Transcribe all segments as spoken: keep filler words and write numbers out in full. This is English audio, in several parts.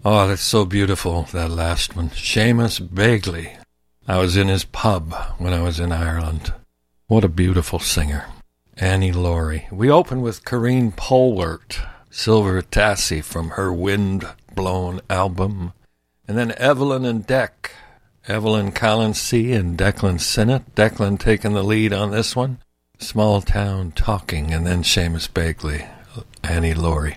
Oh, that's so beautiful, that last one. Seamus Begley. I was in his pub when I was in Ireland. What a beautiful singer. Annie Laurie. We opened with Corinne Polwart, Silver Tassie from her Wind-Blown album. And then Evelyn and Dec. Evelyn Collinsey and Declan Sinnott. Declan taking the lead on this one. Small Town Talking, and then Seamus Begley, Annie Laurie.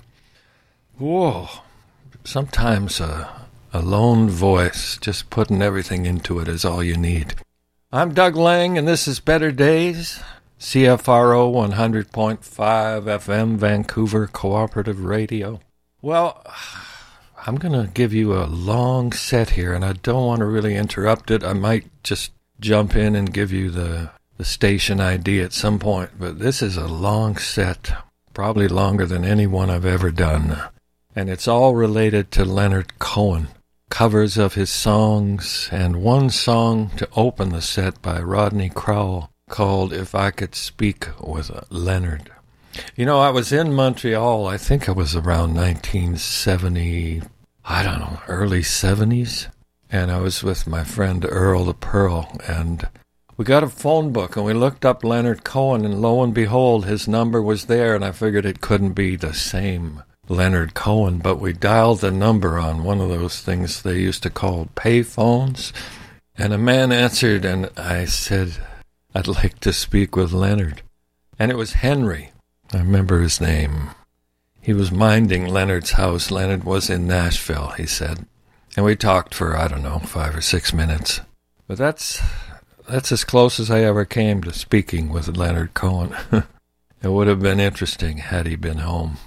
Whoa. Sometimes a, a lone voice, just putting everything into it, is all you need. I'm Doug Lang, and this is Better Days, C F R O one hundred point five F M, Vancouver Cooperative Radio. Well, I'm going to give you a long set here, and I don't want to really interrupt it. I might just jump in and give you the, the station I D at some point, but this is a long set, probably longer than any one I've ever done. And it's all related to Leonard Cohen, covers of his songs, and one song to open the set by Rodney Crowell called If I Could Speak with Leonard. You know, I was in Montreal, I think it was around nineteen seventy, I don't know, early seventies, and I was with my friend Earl the Pearl, and we got a phone book, and we looked up Leonard Cohen, and lo and behold, his number was there, and I figured it couldn't be the same Leonard Cohen, but we dialed the number on one of those things they used to call pay phones, and a man answered, and I said, I'd like to speak with Leonard. And it was Henry. I remember his name. He was minding Leonard's house. Leonard was in Nashville, he said. And we talked for, I don't know, five or six minutes. But that's that's as close as I ever came to speaking with Leonard Cohen. It would have been interesting had he been home.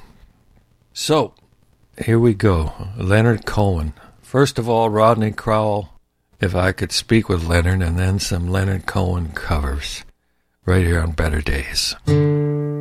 So, here we go. Leonard Cohen. First of all, Rodney Crowell, If I Could Speak with Leonard, and then some Leonard Cohen covers. Right here on Better Days.